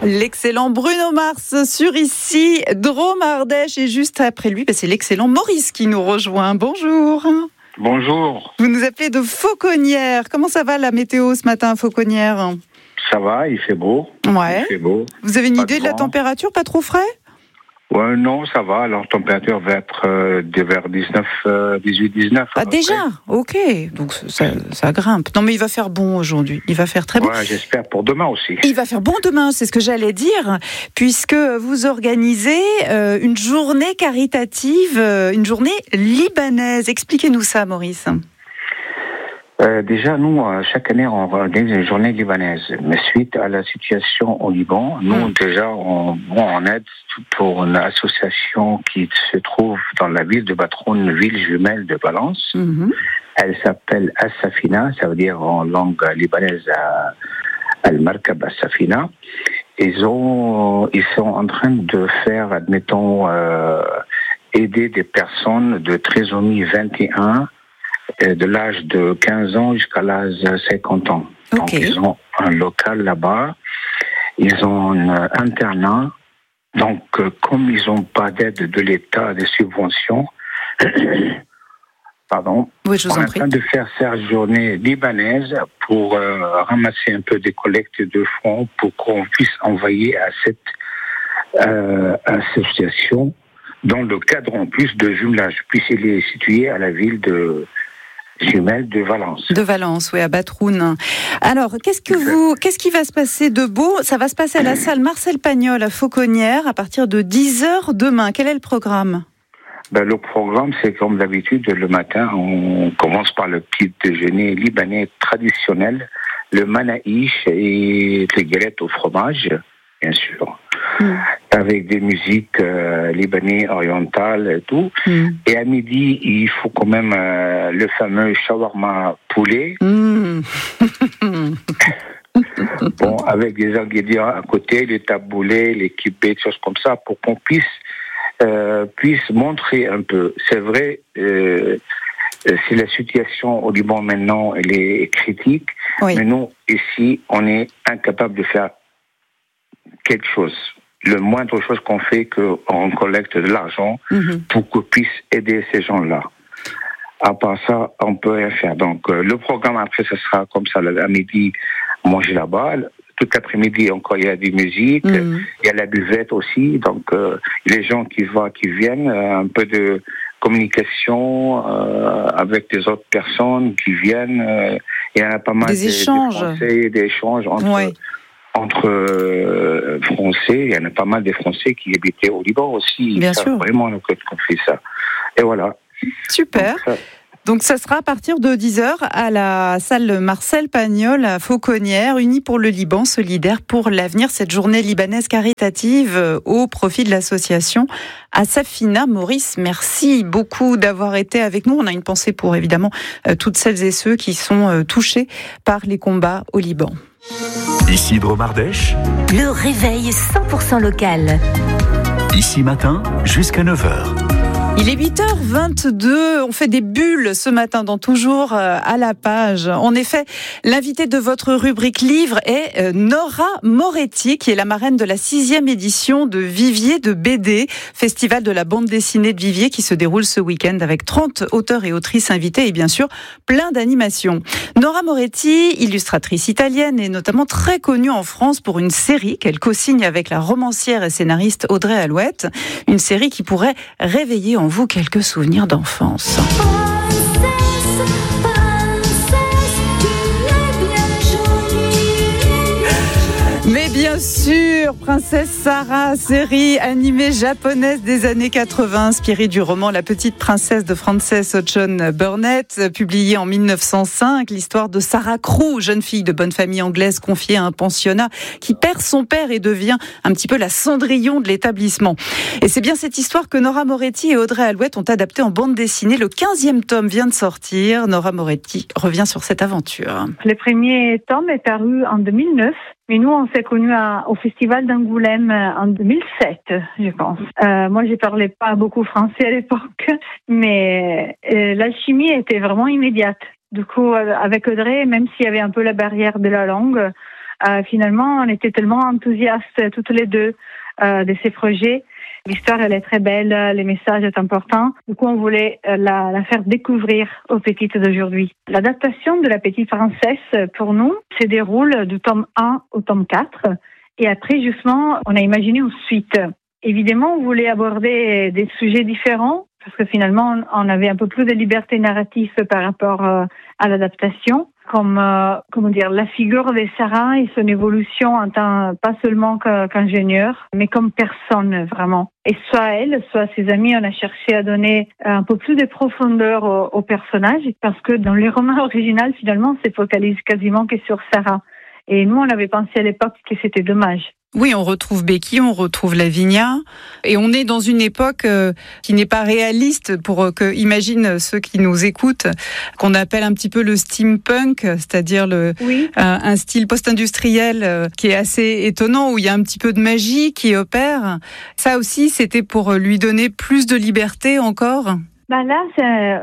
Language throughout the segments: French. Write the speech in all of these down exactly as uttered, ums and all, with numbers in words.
L'excellent Bruno Mars sur Ici, Drôme Ardèche. Et juste après lui, c'est l'excellent Maurice qui nous rejoint. Bonjour. Bonjour. Vous nous appelez de Fauconnières. Comment ça va la météo ce matin à Fauconnières ? Ça va, il fait beau. Ouais. Il fait beau. Vous avez une Pas idée de de la vent. température ? Pas trop frais ? Ouais, non, ça va. La température va être euh, vers dix-neuf, euh, dix-huit, dix-neuf. Ah déjà ? Ok. Donc ça, ça grimpe. Non mais il va faire bon aujourd'hui. Il va faire très bon. Ouais, j'espère pour demain aussi. Il va faire bon demain, c'est ce que j'allais dire, puisque vous organisez euh, une journée caritative, euh, une journée libanaise. Expliquez-nous ça, Maurice. Euh, déjà, nous, euh, chaque année, on organise une journée libanaise. Mais suite à la situation au Liban, nous, Mm. déjà, on, bon, on aide pour une association qui se trouve dans la ville de Batroun, ville jumelle de Valence. Mm-hmm. Elle s'appelle As-Safina, ça veut dire en langue libanaise euh, Al-Markab As-Safina. Ils ont, ils sont en train de faire, admettons, euh, aider des personnes de trisomie vingt et un, euh, de l'âge de quinze ans jusqu'à l'âge de cinquante ans. Ok. Donc ils ont un local là-bas, ils ont un internat. Donc euh, comme ils n'ont pas d'aide de l'État, des subventions, pardon, Oui, je vous on est en en prie. train de faire cette journée libanaise pour euh, ramasser un peu des collectes de fonds pour qu'on puisse envoyer à cette euh, association dans le cadre en plus de jumelage, puisqu'il est situé à la ville de jumelle de Valence. De Valence, oui, à Batroun. Alors, qu'est-ce que vous, qu'est-ce qui va se passer de beau ? Ça va se passer à la salle Marcel Pagnol à Fauconnières à partir de dix heures demain. Quel est le programme ? Ben, le programme, c'est comme d'habitude, le matin, on commence par le petit déjeuner libanais traditionnel, le manaïch et les galettes au fromage, bien sûr, Mm. avec des musiques euh, libanaises orientales et tout. Mm. Et à midi, il faut quand même euh, le fameux shawarma poulet, Mm. bon, avec des ingrédients à côté, les taboulés, les kibbés, des choses comme ça, pour qu'on puisse euh, puisse montrer un peu. C'est vrai, euh, c'est la situation au Liban maintenant, elle est critique, Oui. mais nous, ici, on est incapable de faire quelque chose. Le moindre chose qu'on fait, qu'on collecte de l'argent Mhm. pour qu'on puisse aider ces gens-là. À part ça, on peut rien faire. Donc, euh, le programme après, ce sera comme ça, à midi, manger là-bas. Tout l'après-midi, encore, il y a des musiques. Mhm. Il y a la buvette aussi. Donc, euh, les gens qui vont, qui viennent, euh, un peu de communication euh, avec des autres personnes qui viennent. Euh, il y en a pas mal Des de, échanges. de Français, des échanges entre, Ouais. entre euh, Français. Il y en a pas mal des Français qui habitaient au Liban aussi. Bien Ils savent sûr. vraiment qu'on fait ça. Et voilà. Super. Donc, ça, Donc, ça sera à partir de dix heures à la salle Marcel Pagnol à Fauconnières, Unis pour le Liban, solidaire pour l'avenir. Cette journée libanaise caritative euh, au profit de l'association As-Safina. Maurice, merci beaucoup d'avoir été avec nous. On a une pensée pour, évidemment, euh, toutes celles et ceux qui sont euh, touchés par les combats au Liban. Ici Drôme Ardèche, Le réveil cent pour cent local. ici matin jusqu'à neuf heures. Il est huit heures vingt-deux, on fait des bulles ce matin dans Toujours à la page. En effet, l'invité de votre rubrique livre est Nora Moretti, qui est la marraine de la sixième édition de Vivier de B D, festival de la bande dessinée de Vivier qui se déroule ce week-end avec trente auteurs et autrices invités et bien sûr plein d'animations. Nora Moretti, illustratrice italienne et notamment très connue en France pour une série qu'elle co-signe avec la romancière et scénariste Audrey Alouette, une série qui pourrait réveiller en vous quelques souvenirs d'enfance. Mais bien sûr, Princesse Sarah, série animée japonaise des années quatre-vingts, inspirée du roman La Petite Princesse de Frances Hodgson Burnett, publié en mille neuf cent cinq, l'histoire de Sarah Crew, jeune fille de bonne famille anglaise confiée à un pensionnat qui perd son père et devient un petit peu la Cendrillon de l'établissement. Et c'est bien cette histoire que Nora Moretti et Audrey Alouette ont adaptée en bande dessinée. Le quinzième tome vient de sortir. Nora Moretti revient sur cette aventure. Le premier tome est paru en deux mille neuf. Mais nous, on s'est connus à, au Festival d'Angoulême en deux mille sept, je pense. Euh, moi, je parlais pas beaucoup français à l'époque, mais euh, l'alchimie était vraiment immédiate. Du coup, avec Audrey, même s'il y avait un peu la barrière de la langue, Euh, finalement, on était tellement enthousiastes toutes les deux euh, de ces projets. L'histoire, elle est très belle, les messages sont importants. Du coup, on voulait la, la faire découvrir aux petites d'aujourd'hui. L'adaptation de La Petite Princesse, pour nous, se déroule du tome un au tome quatre. Et après, justement, on a imaginé une suite. Évidemment, on voulait aborder des sujets différents, parce que finalement, on avait un peu plus de liberté narrative par rapport à l'adaptation. Comme, euh, comment dire, la figure de Sarah et son évolution en tant, pas seulement qu'ingénieure, mais comme personne, vraiment. Et soit elle, soit ses amis, on a cherché à donner un peu plus de profondeur au, au personnage, parce que dans les romans originaux, finalement, on se focalise quasiment que sur Sarah. Et nous, on avait pensé à l'époque que c'était dommage. Oui, on retrouve Becky, on retrouve Lavinia, et on est dans une époque euh, qui n'est pas réaliste pour euh, que, imagine ceux qui nous écoutent, qu'on appelle un petit peu le steampunk, c'est-à-dire le, oui. euh, un style post-industriel euh, qui est assez étonnant, où il y a un petit peu de magie qui opère. Ça aussi, c'était pour lui donner plus de liberté encore. Bah là, c'est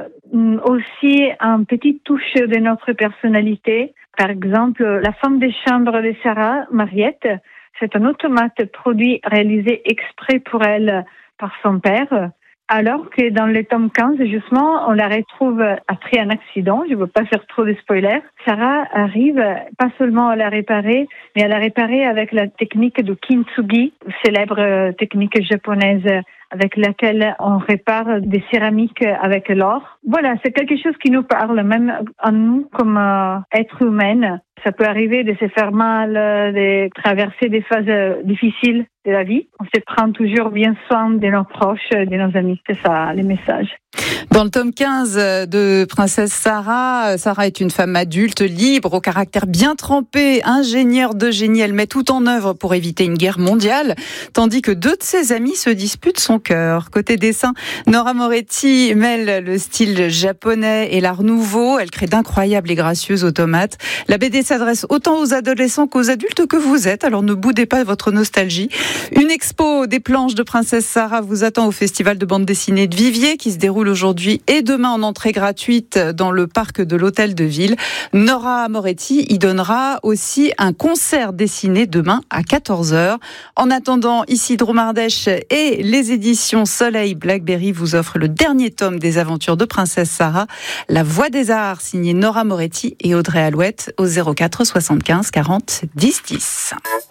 aussi un petit touche de notre personnalité. Par exemple, la femme de chambre de Sarah, Mariette, c'est un automate produit réalisé exprès pour elle par son père, alors que dans le tome quinze, justement, on la retrouve après un accident. Je ne veux pas faire trop de spoilers. Sarah arrive pas seulement à la réparer, mais à la réparer avec la technique du kintsugi, célèbre technique japonaise avec laquelle on répare des céramiques avec l'or. Voilà, c'est quelque chose qui nous parle, même à nous comme euh, êtres humains. Ça peut arriver de se faire mal, de traverser des phases difficiles de la vie. On se prend toujours bien soin de nos proches, de nos amis. C'est ça, les messages. Dans le tome quinze de Princesse Sarah, Sarah est une femme adulte, libre, au caractère bien trempé, ingénieure de génie. Elle met tout en œuvre pour éviter une guerre mondiale, tandis que deux de ses amis se disputent son cœur. Côté dessin, Nora Moretti mêle le style japonais et l'art nouveau. Elle crée d'incroyables et gracieuses automates. La B D s'adresse autant aux adolescents qu'aux adultes que vous êtes, alors ne boudez pas votre nostalgie. Une expo des planches de Princesse Sarah vous attend au Festival de bande dessinée de Vivier, qui se déroule aujourd'hui et demain en entrée gratuite dans le parc de l'Hôtel de Ville. Nora Moretti y donnera aussi un concert dessiné demain à quatorze heures. En attendant, Isidro Mardèche et les éditions Soleil Blackberry vous offrent le dernier tome des aventures de Princesse Sarah, La Voix des Arts, signé Nora Moretti et Audrey Alouette, au zéro quatre soixante-quinze quarante dix dix.